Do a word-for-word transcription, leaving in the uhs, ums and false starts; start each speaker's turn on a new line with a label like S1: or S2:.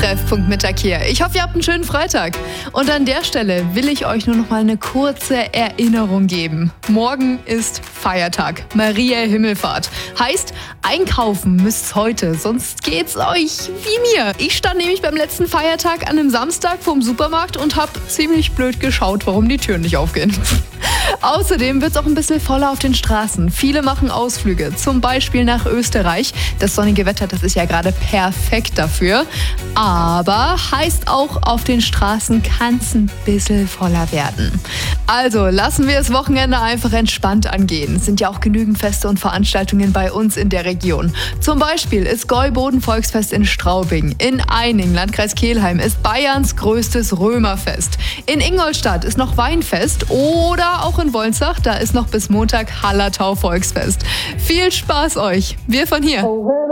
S1: Treffpunkt Mittag hier. Ich hoffe, ihr habt einen schönen Freitag. Und an der Stelle will ich euch nur noch mal eine kurze Erinnerung geben. Morgen ist Feiertag, Maria Himmelfahrt. Heißt, einkaufen müsst's heute, sonst geht's euch wie mir. Ich stand nämlich beim letzten Feiertag an einem Samstag vorm Supermarkt und hab ziemlich blöd geschaut, warum die Türen nicht aufgehen. Außerdem wird es auch ein bisschen voller auf den Straßen. Viele machen Ausflüge, zum Beispiel nach Österreich. Das sonnige Wetter, das ist ja gerade perfekt dafür. Aber heißt auch, auf den Straßen kann es ein bisschen voller werden. Also lassen wir das Wochenende einfach entspannt angehen. Es sind ja auch genügend Feste und Veranstaltungen bei uns in der Region. Zum Beispiel ist Gäuboden-Volksfest in Straubing. In Eining, Landkreis Kelheim, ist Bayerns größtes Römerfest. In Ingolstadt ist noch Weinfest oder auch in Wolnsach, da ist noch bis Montag Hallertau Volksfest. Viel Spaß euch. Wir von hier.